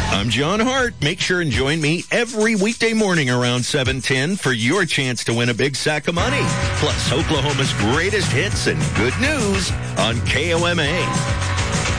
I'm John Hart. Make sure and join me every weekday morning around 7:10 for your chance to win a big sack of money. Plus Oklahoma's greatest hits and good news on KOMA.